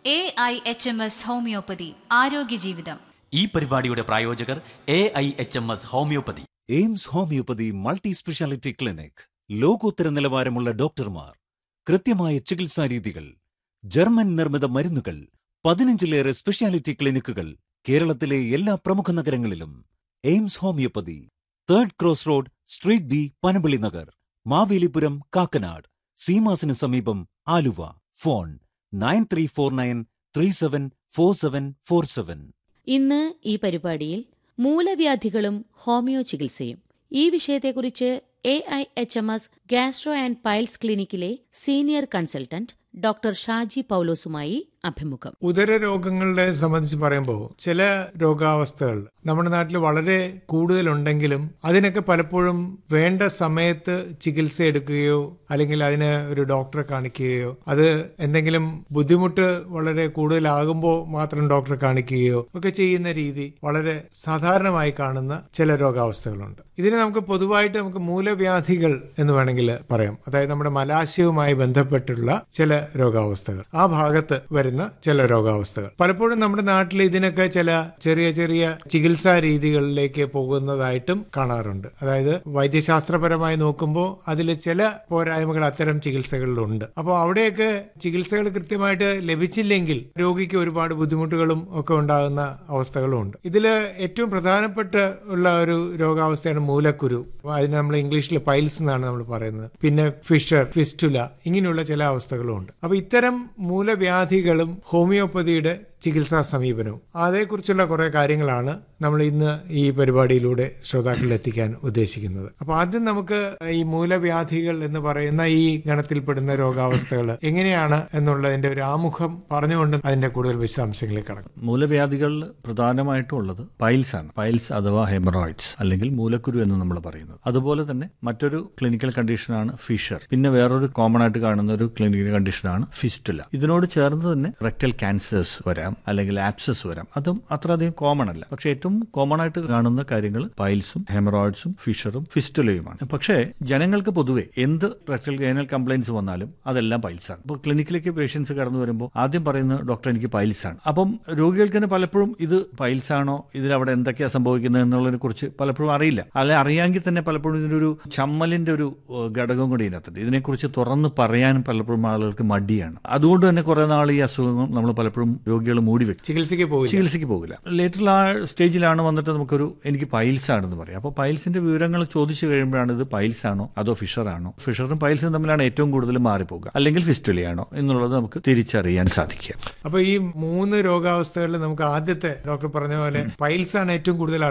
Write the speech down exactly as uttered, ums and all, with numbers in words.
A I H M S homeopathy ആരോഗ്യ ജീവിതം. ഈ പരിപാടിയുടെ പ്രായോജകർ A I H M S homeopathy. AIIMS homeopathy multi speciality clinic. ലോകോത്തര നിലവാരമുള്ള ഡോക്ടർമാർ, കൃത്യമായ ചികിത്സാ രീതികൾ, ജർമ്മൻ നിർമ്മിത മരുന്നുകൾ, പതിനഞ്ചിലേറെ സ്പെഷ്യാലിറ്റി ക്ലിനിക്കുകൾ കേരളത്തിലെ എല്ലാ പ്രമുഖ നഗരങ്ങളിലും. AIIMS homeopathy, third cross road, street B, Panampilly Nagar, Mavelipuram, Kakkanad. സീമാസിന് സമീപം, Aluva. Phone nine three four nine three seven four seven four seven. ഇന്ന് ഈ പരിപാടിയിൽ മൂലവ്യാധികളും ഹോമിയോ ചികിത്സയും ഈ വിഷയത്തെക്കുറിച്ച് A I H M S gastro and piles ക്ലിനിക്കിലെ senior consultant doctor Shaji പൗലോസുമായി അഭിമുഖം. ഉദര രോഗങ്ങളെ സംബന്ധിച്ച് പറയുമ്പോൾ ചില രോഗാവസ്ഥകൾ നമ്മുടെ നാട്ടിൽ വളരെ കൂടുതലുണ്ടെങ്കിലും അതിനൊക്കെ പലപ്പോഴും വേണ്ട സമയത്ത് ചികിത്സ എടുക്കുകയോ അല്ലെങ്കിൽ അതിന് ഒരു ഡോക്ടറെ കാണിക്കുകയോ, അത് എന്തെങ്കിലും ബുദ്ധിമുട്ട് വളരെ കൂടുതലാകുമ്പോൾ മാത്രം ഡോക്ടറെ കാണിക്കുകയോ ഒക്കെ ചെയ്യുന്ന രീതി വളരെ സാധാരണമായി കാണുന്ന ചില രോഗാവസ്ഥകളുണ്ട്. ഇതിന് നമുക്ക് പൊതുവായിട്ട് നമുക്ക് മൂലവ്യാധികൾ എന്ന് വേണമെങ്കിൽ പറയാം. അതായത് നമ്മുടെ മലാശയവുമായി ബന്ധപ്പെട്ടുള്ള ചില രോഗാവസ്ഥകൾ, ആ ഭാഗത്ത് വരുന്ന ചില രോഗാവസ്ഥകൾ. പലപ്പോഴും നമ്മുടെ നാട്ടിൽ ഇതിനൊക്കെ ചില ചെറിയ ചെറിയ ചികിത്സാ രീതികളിലേക്ക് പോകുന്നതായിട്ടും കാണാറുണ്ട്. അതായത് വൈദ്യശാസ്ത്രപരമായി നോക്കുമ്പോൾ അതിൽ ചില പോരായ്മകൾ അത്തരം ചികിത്സകളിലുണ്ട്. അപ്പോൾ അവിടെയൊക്കെ ചികിത്സകൾ കൃത്യമായിട്ട് ലഭിച്ചില്ലെങ്കിൽ രോഗിക്ക് ഒരുപാട് ബുദ്ധിമുട്ടുകളും ഒക്കെ ഉണ്ടാകുന്ന അവസ്ഥകളും ഉണ്ട്. ഇതിൽ ഏറ്റവും പ്രധാനപ്പെട്ട ഉള്ള ഒരു രോഗാവസ്ഥയാണ് മൂലക്കുരു. അതിന് നമ്മൾ ഇംഗ്ലീഷിൽ പൈൽസ് എന്നാണ് നമ്മൾ പറയുന്നത്. പിന്നെ ഫിഷർ, ഫിസ്റ്റുല, ഇങ്ങനെയുള്ള ചില അവസ്ഥകളും ഉണ്ട്. അപ്പൊ ഇത്തരം മൂലവ്യാധികളും ഹോമിയോപ്പതിയുടെ ചികിത്സാ സമീപനവും അതേക്കുറിച്ചുള്ള കുറെ കാര്യങ്ങളാണ് നമ്മൾ ഇന്ന് ഈ പരിപാടിയിലൂടെ ശ്രോതാക്കളിൽ എത്തിക്കാൻ ഉദ്ദേശിക്കുന്നത്. അപ്പൊ ആദ്യം നമുക്ക് ഈ മൂലവ്യാധികൾ എന്ന് പറയുന്ന ഈ ഗണത്തിൽപ്പെടുന്ന രോഗാവസ്ഥകൾ എങ്ങനെയാണ് എന്നുള്ളതിന്റെ ഒരു ആമുഖം പറഞ്ഞുകൊണ്ട് അതിന്റെ കൂടുതൽ വിശദാംശങ്ങളിൽ കടക്കും. മൂലവ്യാധികൾ പ്രധാനമായിട്ടും ഉള്ളത് പൈൽസ് ആണ്. പൈൽസ് അഥവാ ഹെമറോയിഡ്സ് അല്ലെങ്കിൽ മൂലക്കുരു എന്ന് നമ്മൾ പറയുന്നത്. അതുപോലെ തന്നെ മറ്റൊരു ക്ലിനിക്കൽ കണ്ടീഷനാണ് ഫിഷർ. പിന്നെ വേറൊരു കോമൺ ആയിട്ട് കാണുന്ന ഒരു ക്ലിനിക്കൽ കണ്ടീഷനാണ് ഫിസ്റ്റുല. ഇതിനോട് ചേർന്ന് തന്നെ റെക്ടൽ ക്യാൻസേഴ്സ് വരാം, അല്ലെങ്കിൽ ആപ്സസ് വരാം. അതും അത്രയധികം കോമൺ അല്ല. പക്ഷെ ഏറ്റവും കോമൺ ആയിട്ട് കാണുന്ന കാര്യങ്ങൾ പൈൽസും ഹെമറോയിഡ്സും ഫിഷറും ഫിസ്റ്റുലയുമാണ്. പക്ഷേ ജനങ്ങൾക്ക് പൊതുവെ എന്ത് റെക്ടൽ ഗൈനൽ കംപ്ലൈൻസ് വന്നാലും അതെല്ലാം പൈൽസാണ്. അപ്പോൾ ക്ലിനിക്കിലേക്ക് പേഷ്യൻസ് കടന്നു വരുമ്പോൾ ആദ്യം പറയുന്നത് ഡോക്ടർ എനിക്ക് പൈൽസാണ്. അപ്പം രോഗികൾക്ക് തന്നെ പലപ്പോഴും ഇത് പൈൽസാണോ, ഇതിലവിടെ എന്തൊക്കെയാണ് സംഭവിക്കുന്നത് എന്നുള്ളതിനെ കുറിച്ച് പലപ്പോഴും അറിയില്ല. അല്ലെ അറിയാമെങ്കിൽ തന്നെ പലപ്പോഴും ഇതിനൊരു ചമ്മലിന്റെ ഒരു ഘടകം കൂടി ഇതിനകത്തുണ്ട്. ഇതിനെക്കുറിച്ച് തുറന്ന് പറയാൻ പലപ്പോഴും ആളുകൾക്ക് മടിയാണ്. അതുകൊണ്ട് തന്നെ കുറെ നാൾ ഈ അസുഖങ്ങൾ നമ്മൾ പലപ്പോഴും രോഗികൾ മൂടി വെക്കും, ചികിത്സയ്ക്ക് പോകില്ല ചികിത്സയ്ക്ക് പോകില്ല ലേറ്റർ ആ സ്റ്റേജിലാണ് വന്നിട്ട് നമുക്കൊരു എനിക്ക് പൈൽസ് ആണെന്ന് പറയാം. അപ്പോൾ പൈൽസിന്റെ വിവരങ്ങൾ ചോദിച്ചു കഴിയുമ്പോഴാണ് ഇത് പൈൽസ് ആണോ അതോ ഫിഷർ ആണോ, ഫിഷറും പൈൽസും തമ്മിലാണ് ഏറ്റവും കൂടുതൽ മാറിപ്പോകുക, അല്ലെങ്കിൽ ഫിസ്റ്റുലയാണോ എന്നുള്ളത് നമുക്ക് തിരിച്ചറിയാൻ സാധിക്കുക. അപ്പൊ ഈ മൂന്ന് രോഗാവസ്ഥകളിൽ നമുക്ക് ആദ്യത്തെ ഡോക്ടർ പറഞ്ഞ പോലെ പൈൽസ് ആണ് ഏറ്റവും കൂടുതൽ